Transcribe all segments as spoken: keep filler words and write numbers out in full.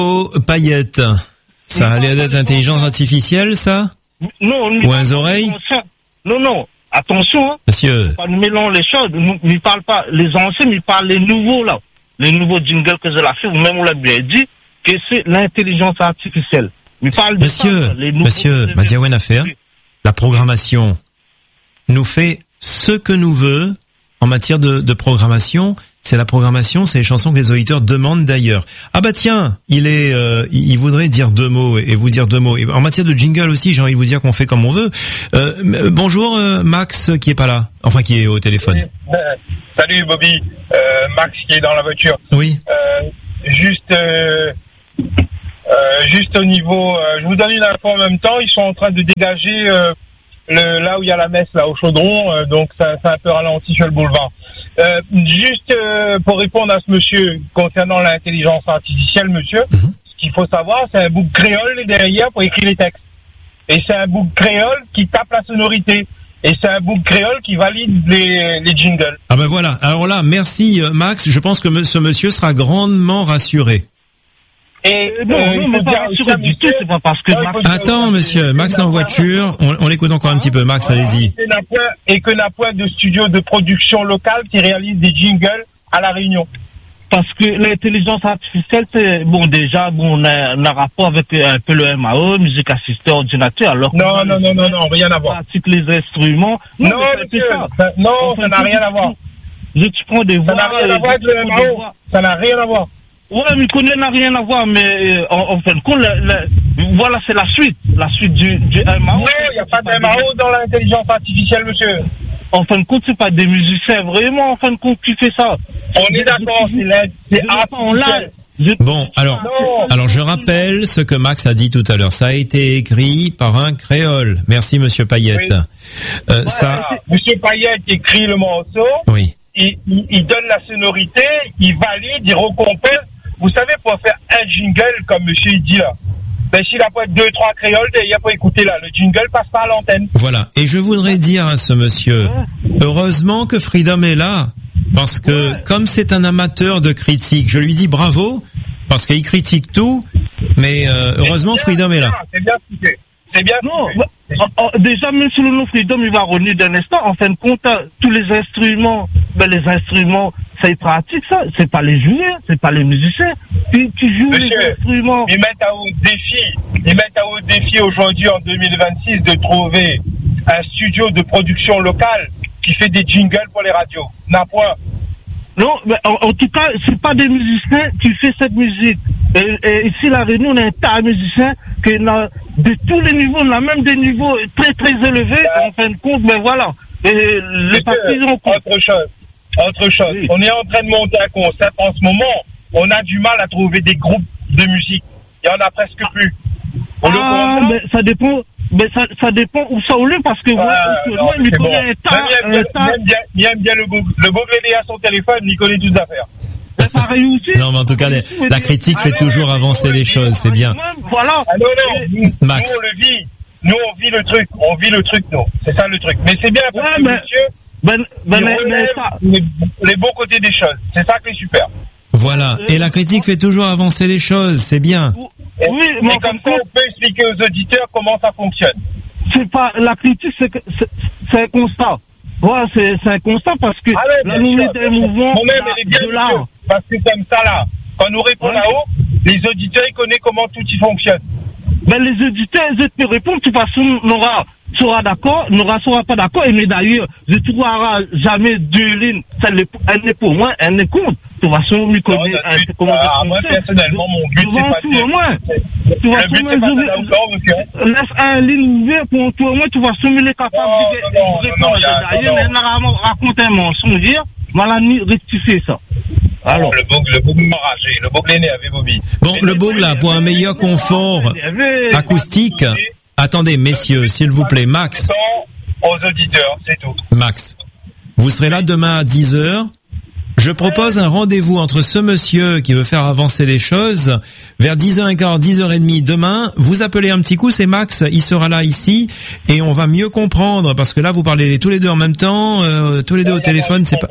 Oh, paillettes. Ça a l'air d'être l'intelligence artificielle, ça? Non, ou un oreille? Non, non. Attention, hein. Monsieur. Nous mêlons les choses. Nous ne parlent pas les anciens, mais parlent les nouveaux, là. Les nouveaux jingles que je l'ai fait, vous-même, vous l'avez bien dit, que c'est l'intelligence artificielle. Parle monsieur, ça, les monsieur, Madiawen Affaire, la programmation nous fait ce que nous veut en matière de, de programmation. C'est la programmation, c'est les chansons que les auditeurs demandent d'ailleurs. Ah bah tiens, il est, euh, il voudrait dire deux mots et vous dire deux mots. Et en matière de jingle aussi, j'ai envie de vous dire qu'on fait comme on veut. Euh, bonjour euh, Max qui est pas là, enfin qui est au téléphone. Oui. Euh, salut Bobby, euh, Max qui est dans la voiture. Oui. Euh, juste, euh, euh, juste au niveau, euh, je vous donne une info en même temps. Ils sont en train de dégager euh, le, là où il y a la messe là au Chaudron, euh, donc ça, ça a un peu ralenti sur le boulevard. Euh, juste euh, pour répondre à ce monsieur concernant l'intelligence artificielle, monsieur, mmh. ce qu'il faut savoir, c'est un bouc créole derrière pour écrire les textes. Et c'est un bouc créole qui tape la sonorité. Et c'est un bouc créole qui valide les, les jingles. Ah ben voilà. Alors là, merci Max. Je pense que ce monsieur sera grandement rassuré. Et non, euh, non, mais pas rassuré du tout, c'est pas parce que... Max... Attends, monsieur, Max est en voiture, on, on l'écoute encore un petit peu. Max, voilà, allez-y. Et que n'a point de studio de production locale qui réalise des jingles à La Réunion. Parce que l'intelligence artificielle, c'est, bon, déjà, bon, on a un rapport avec un peu le M A O, musique assistée ordinateur, alors non, non, non, non, non, rien à voir. Pratique les instruments. Non, non, monsieur, ça. Ça, non, enfin, ça n'a rien à voir. Je tu prends des voix. Ça n'a rien à voir avec le M A O. Ça n'a rien à voir. Ouais, mais connaît n'a rien à voir, mais euh, en, en fin de compte, la, la, voilà, c'est la suite, la suite du, du M A O. Non, il n'y a pas de M A O dans l'intelligence artificielle, monsieur. En fin de compte, c'est pas des musiciens, vraiment, en fin de compte, qui fait ça. On est d'accord, c'est artificiel. Bon, alors, non. alors je rappelle ce que Max a dit tout à l'heure. Ça a été écrit par un créole. Merci, monsieur Payette. Oui. Euh, ouais, ça... Monsieur Payette écrit le morceau. Oui. Il, il, il donne la sonorité, il valide, il recompose. Vous savez, pour faire un jingle, comme monsieur il dit là, ben, s'il a pas deux, trois créoles, il n'y a pas écouté là. Le jingle passe pas à l'antenne. Voilà. Et je voudrais dire à ce monsieur, heureusement que Freedom est là. Parce que, ouais. comme c'est un amateur de critique, je lui dis bravo, parce qu'il critique tout, mais euh, heureusement bien, Freedom est là. C'est bien expliqué. C'est bien non, bah, oh, déjà, même sur le nom Freedom, il va revenir d'un instant. En fin de compte, tous les instruments, ben, les instruments, c'est pratique, ça. C'est pas les joueurs, c'est pas les musiciens. Tu, tu joues Monsieur, les instruments. Ils mettent à haut défi, ils mettent à haut défi aujourd'hui, en deux mille vingt-six, de trouver un studio de production locale qui fait des jingles pour les radios. N'a point. Non, mais en, en tout cas, c'est pas des musiciens qui font cette musique. Et, et ici, la Réunion, on a un tas de musiciens qui n'a de tous les niveaux, on a même des niveaux très très élevés, ouais. en fin de compte, mais voilà. Et les partisans... Autre chose, autre chose. Oui. On est en train de monter un concept en ce moment. On a du mal à trouver des groupes de musique. Il y en a presque plus. On ah, le mais ça dépend... Mais ça, ça dépend où ça ou là, parce que, euh, moi, non, moi il connaît un tas, il aime bien, bien, il aime bien le beau, le beau gléné à son téléphone, il connaît toutes les affaires. Mais pareil aussi. Non, mais en tout cas, les, la critique fait ah, toujours avancer les choses, c'est bien. Voilà. Ah, non, non, nous, Max. Nous, on le vit. Nous, on vit le truc. On vit le truc, nous. C'est ça, le truc. Mais c'est bien, parce ouais, que, mais, monsieur, ben, ben, mais, mais ça... les, les bons côtés des choses. C'est ça qui est super. Voilà. Et la critique fait toujours avancer les choses, c'est bien. Et, oui, mais comme ça, on peut expliquer aux auditeurs comment ça fonctionne. C'est pas la critique, c'est, c'est, c'est un constat. Voilà, c'est, c'est un constat parce que ah ouais, la ligne des mouvements de l'art. Parce que comme ça là, quand nous répond ouais. là-haut, les auditeurs ils connaissent comment tout y fonctionne. Ben les auditeurs, ils te répondent de toute façon, n'aura sera d'accord, n'aura sera pas d'accord. Et mais d'ailleurs, je ne trouverai jamais deux lignes. Un est pour moi, un est contre. De toute façon, on connaît comment ça fonctionne. Moi personnellement, mon but c'est pas tout au moins. Tu vas soumettre, laisse un ligne ouverte pour tout au moins, tu vas soumettre les capables de répondre. D'ailleurs, mais on raconte un mensonge, voilà, rectifier ça. Alors, le bouc, le bouc m'enragé, le bouc l'aîné avait Bobby. Bon, le bouc là, pour un meilleur confort acoustique. Attendez, messieurs, s'il vous plaît, Max. Aux auditeurs, c'est tout. Max, vous serez là demain à dix heures. Je propose un rendez-vous entre ce monsieur qui veut faire avancer les choses vers dix heures quinze, dix heures trente demain. Vous appelez un petit coup, c'est Max, il sera là ici et on va mieux comprendre parce que là vous parlez tous les deux en même temps, euh, tous les deux au téléphone, c'est pas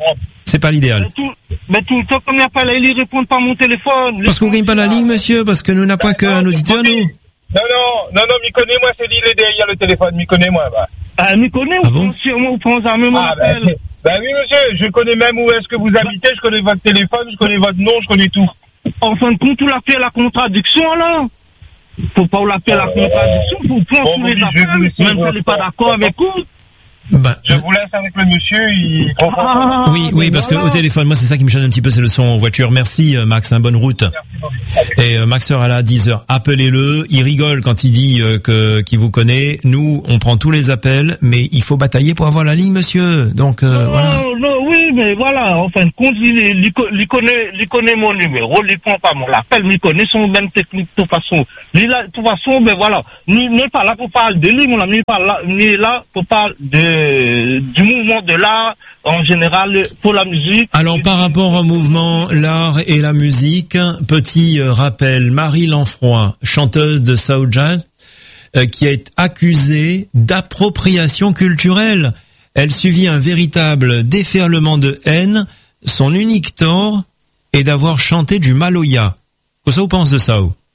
C'est pas l'idéal. Mais tout, mais tout le temps, comme il n'y a pas la ligne, ils répondent pas à mon téléphone. Parce qu'on gagne pas la ligne, monsieur, parce que nous n'a pas qu'un auditeur, nous. Non, non, non, non, m'y connais, moi, c'est l'île derrière le téléphone, m'y connais, moi, bah. Ah, m'y connais, ah ou bon sûrement, vous pensez à même Ah, ben, bah, bah oui, monsieur, je connais même où est-ce que vous habitez, je connais votre téléphone, je connais votre nom, je connais tout. En fin de compte, vous l'appelez la contradiction, là. Faut pas vous l'appeler la contradiction, faut prendre Bon, tous vous les dites, je appels, vous même laisse, si elle n'est pas d'accord avec vous. Bah, Je vous laisse avec le monsieur, il comprend. Ah, oui, oui, mais parce voilà. que au téléphone, moi, c'est ça qui me gêne un petit peu, c'est le son en voiture. Merci, euh, Max, hein, bonne route. Et euh, Max sera là à dix heures. Appelez-le. Il rigole quand il dit euh, que qu'il vous connaît. Nous, on prend tous les appels, mais il faut batailler pour avoir la ligne, monsieur. Donc euh, non, voilà. non, oui, mais voilà, en fin de compte, il, il, il, connaît, il connaît mon numéro, il prend pas mon appel, il connaît son même technique de toute façon. Il, de toute façon, ben voilà, il n'est pas là pour parler de lui, mon ami, il pas là, il est là pour parler de, du mouvement de l'art, en général, pour la musique. Alors, par rapport au mouvement, l'art et la musique, petit euh, rappel, Marie Lanfroy, chanteuse de Soul Jazz, euh, qui est accusée d'appropriation culturelle. Elle subit un véritable déferlement de haine. Son unique tort est d'avoir chanté du Maloya. Qu'est-ce que vous pensez de ça?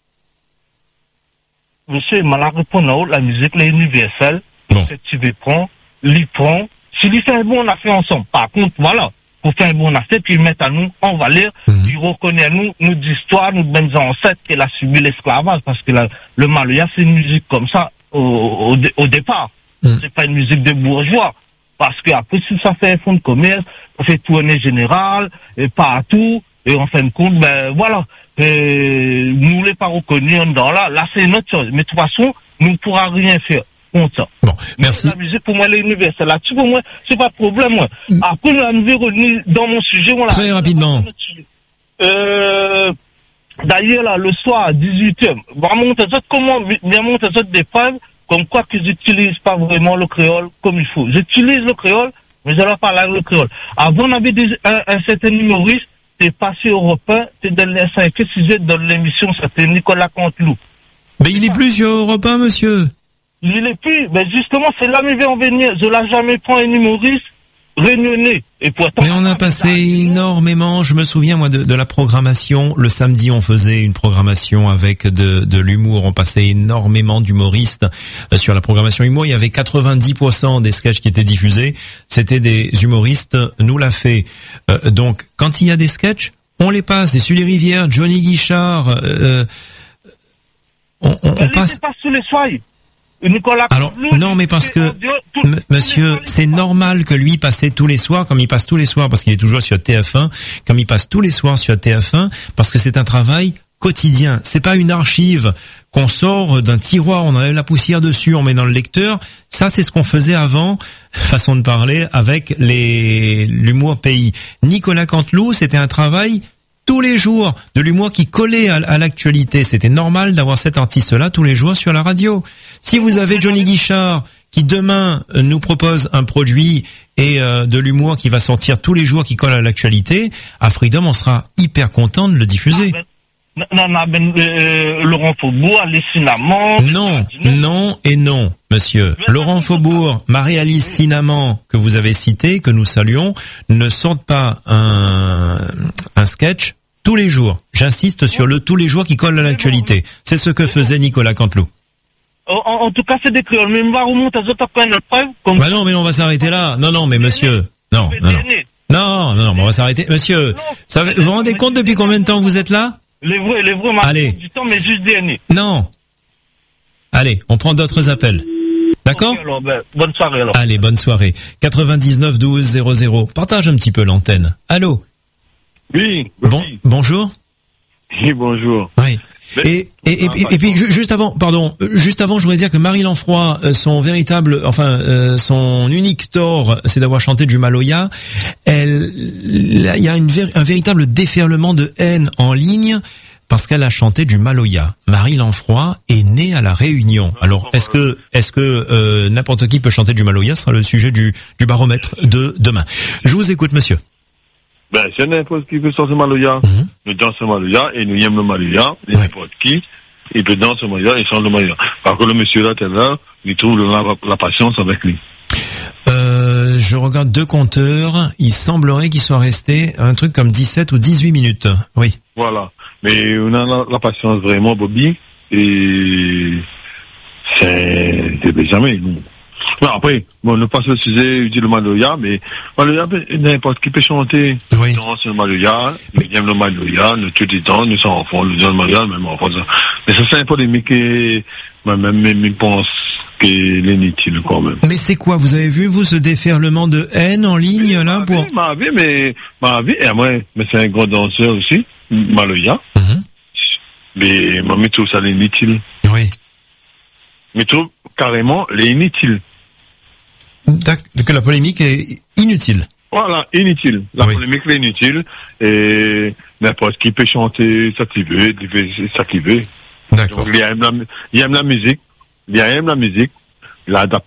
Monsieur, mal à répondre, la musique, elle est universelle. Bon. Si tu veux prendre, l'y prend. Si lui fait un bon, on a fait ensemble. Par contre, voilà, pour faire un bon, on a fait, puis ils mettent à nous en valeur, Mmh. ils reconnaissent nous, nos histoires, nos bonnes ancêtres, qu'elle a subi l'esclavage, parce que la, le Maloya, c'est une musique comme ça, au, au, au départ. Mmh. C'est pas une musique de bourgeois. Parce que après, si ça fait un fonds de commerce, ça fait tourner général, et partout, et en fin de compte, ben, voilà. Et nous, les pas reconnus dans là, là, c'est une autre chose. Mais de toute façon, nous ne pourrons rien faire contre ça. Bon, merci. Mais la musique, pour moi, elle est universelle. Là-dessus, pour moi, c'est pas de problème, moi. Après, nous allons revenir dans mon sujet, voilà. Très rapidement. Euh, d'ailleurs, là, le soir, à dix-huit heures, vraiment, comment, bien monter des preuves, comme quoi que j'utilise pas vraiment le créole comme il faut. J'utilise le créole, mais je ne parle pas le créole. Avant, on avait des, un, un certain humoriste, t'es passé européen, t'es dans les cinq six dans l'émission, c'était Nicolas Canteloup. Mais il est plus sur Europe un, monsieur. Il est plus, ben justement, c'est là où en venir. Je l'ai jamais pris un humoriste réunionnais. Et pourtant, Mais on a passé énormément, je me souviens moi de, de la programmation, le samedi on faisait une programmation avec de, de l'humour, on passait énormément d'humoristes euh, sur la programmation humour, il y avait quatre-vingt-dix pour cent des sketchs qui étaient diffusés, c'était des humoristes, nous l'a fait. Euh, donc quand il y a des sketchs, on les passe, et sur les rivières, Johnny Guichard, euh, on, on, on passe... passe tous les soirs. Nicolas Alors, non, mais parce que, m- monsieur, c'est normal que lui passe tous les soirs, comme il passe tous les soirs, parce qu'il est toujours sur T F un, comme il passe tous les soirs sur T F un, parce que c'est un travail quotidien. C'est pas une archive qu'on sort d'un tiroir, on enlève la poussière dessus, on met dans le lecteur. Ça, c'est ce qu'on faisait avant, façon de parler, avec les, l'humour pays. Nicolas Canteloup, c'était un travail tous les jours, de l'humour qui collait à, à l'actualité. C'était normal d'avoir cet artiste-là tous les jours sur la radio. Si vous avez Johnny Guichard qui demain euh, nous propose un produit et euh, de l'humour qui va sortir tous les jours, qui colle à l'actualité, à Freedom, on sera hyper content de le diffuser. Non, non, non, ben, euh, Laurent Faubourg, les Cinnamon. Non, non et non, monsieur. Laurent Faubourg, Marie-Alice Cinnamon, que vous avez cité, que nous saluons, ne sortent pas un, un sketch tous les jours. J'insiste sur le tous les jours qui colle à l'actualité. C'est ce que faisait Nicolas Canteloup. En, en tout cas, c'est des créoles. Mais on va remonter à d'autres points de preuve. Comme Bah non, mais on va s'arrêter là. Non, non, mais monsieur. Non, non, non. Non, non, non, mais on va s'arrêter. Monsieur, ça, vous vous rendez compte depuis combien de temps vous êtes là? Les vrais, les vrais, Allez. du temps, mais juste dernier. Non. Allez, on prend d'autres appels. D'accord? Okay, alors, ben, bonne soirée, alors. Allez, bonne soirée. quatre-vingt-dix-neuf douze zéro zéro. Partage un petit peu l'antenne. Allô? Oui. Bon, oui. bonjour. Oui, bonjour. Oui. Et, et, et, et, et puis ju- juste avant, pardon, euh, juste avant, je voudrais dire que Marie Lanfroy, euh, son véritable, enfin, euh, son unique tort, c'est d'avoir chanté du Maloya. Elle, il y a une, un véritable déferlement de haine en ligne parce qu'elle a chanté du Maloya. Marie Lanfroy est née à la Réunion. Alors, est-ce que, est-ce que euh, n'importe qui peut chanter du Maloya? Ce sera le sujet du, du baromètre de demain. Je vous écoute, monsieur. Ben, c'est n'importe qui peut sortir le Maloya. Mm-hmm. Nous dansons le Maloya et nous aimons le Maloya. Et Ouais. n'importe qui, il peut danser le Maloya et chanter le Maloya. Par contre, le monsieur là, t'es là, il trouve la, la patience avec lui. Euh, Euh, je regarde deux compteurs. Il semblerait qu'il soit resté un truc comme dix-sept ou dix-huit minutes. Oui. Voilà. Mais on a la, la patience vraiment, Bobby. Et c'est, c'est jamais. Non. Non, après, bon, ne pas se sujet, dit le Maloya, mais Maloya, n'importe qui peut chanter. Oui. Non, c'est le Maloya, nous aimons le Maloya, nous tous les temps, nous sommes enfants, nous disons le Maloya, même enfants. Mais ça, c'est un polémique et moi-même, même, je pense qu'il est inutile quand même. Mais c'est quoi? Vous avez vu, vous, ce déferlement de haine en ligne, mais, là, pour... vie, ma vie, mais, ma vie, et moi, mais c'est un grand danseur aussi, Maloya. Mm-hmm. Mais, moi, je trouve ça inutile. Oui. Je trouve carrément l'inutile. Que la polémique est inutile. Voilà, inutile. La oui. polémique est inutile. Et n'importe qui peut chanter ça qu'il veut, ça qu'il veut. D'accord. Donc, il aime la, il aime la musique, il aime la musique, il adapte